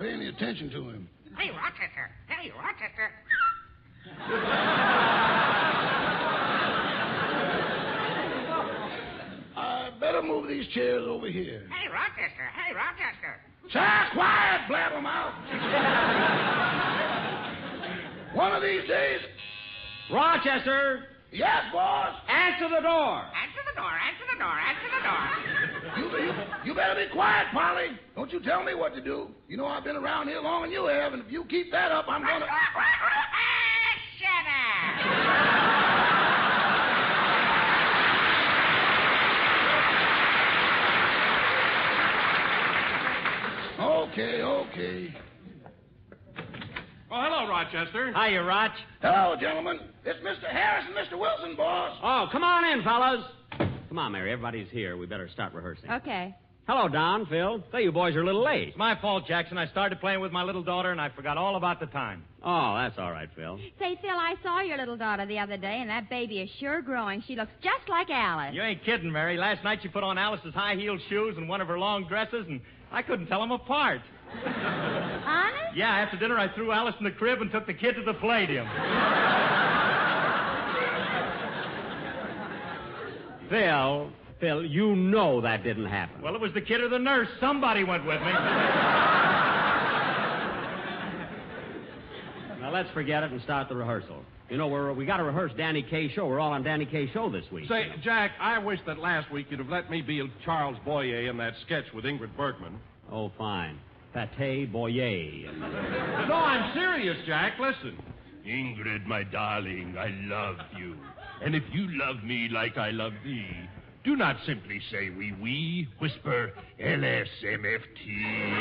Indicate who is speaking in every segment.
Speaker 1: pay any attention to him.
Speaker 2: Hey, Rochester. Hey, Rochester.
Speaker 1: I better move these chairs over here.
Speaker 2: Hey, Rochester. Hey, Rochester.
Speaker 1: Sir, quiet, blabbermouth. One of these days...
Speaker 3: Rochester!
Speaker 1: Yes, boss?
Speaker 3: Answer the door!
Speaker 2: Answer the door, answer the door, answer the door.
Speaker 1: You better be quiet, Polly. Don't you tell me what to do. You know I've been around here longer than you have, and if you keep that up, I'm gonna...
Speaker 2: Shut up.
Speaker 1: Okay.
Speaker 4: Oh, hello, Rochester.
Speaker 3: Hiya, Roch.
Speaker 1: Hello, gentlemen. It's Mr. Harris and Mr. Wilson, boss.
Speaker 3: Oh, come on in, fellas. Come on, Mary. Everybody's here. We better start rehearsing.
Speaker 5: Okay.
Speaker 3: Hello, Don, Phil. Say, you boys are a little late.
Speaker 4: It's my fault, Jackson. I started playing with my little daughter, and I forgot all about the time.
Speaker 3: Oh, that's all right, Phil.
Speaker 5: Say, Phil, I saw your little daughter the other day, and that baby is sure growing. She looks just like Alice.
Speaker 4: You ain't kidding, Mary. Last night she put on Alice's high-heeled shoes and one of her long dresses, and I couldn't tell them apart.
Speaker 5: Honest?
Speaker 4: Yeah, after dinner I threw Alice in the crib and took the kid to the Palladium.
Speaker 3: Phil, you know that didn't happen.
Speaker 4: Well, it was the kid or the nurse. Somebody went with me.
Speaker 3: Now, let's forget it and start the rehearsal. You know, we got to rehearse Danny Kaye's show. We're all on Danny Kaye's show this week.
Speaker 6: Say, Jack, I wish that last week you'd have let me be Charles Boyer in that sketch with Ingrid Bergman.
Speaker 3: Oh, fine. Pate Boyer.
Speaker 6: No, I'm serious, Jack. Listen.
Speaker 7: Ingrid, my darling, I love you. And if you love me like I love thee, do not simply say oui, oui. Whisper LSMFT.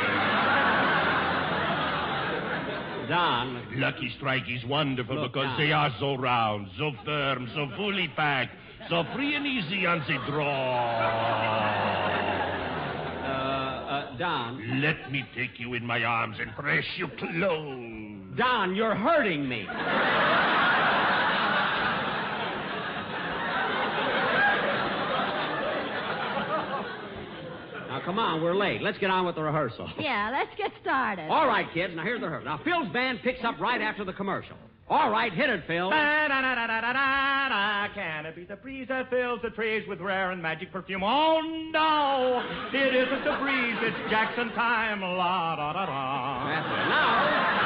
Speaker 3: Don.
Speaker 7: Lucky Strike is wonderful because
Speaker 3: Don.
Speaker 7: they are so round, so firm, so fully packed, so free and easy on the draw.
Speaker 3: Don.
Speaker 7: Let me take you in my arms and press you close.
Speaker 3: Don, you're hurting me. Now, come on, we're late. Let's get on with the rehearsal.
Speaker 5: Yeah, let's get started.
Speaker 3: All right, kids, now here's the rehearsal. Now, Phil's band picks up right after the commercial. All right, hit it, Phil.
Speaker 4: Can it be the breeze that fills the trees with rare and magic perfume? Oh, no, it isn't the breeze. It's Jackson time. La, da, da, da.
Speaker 3: That's it. Now...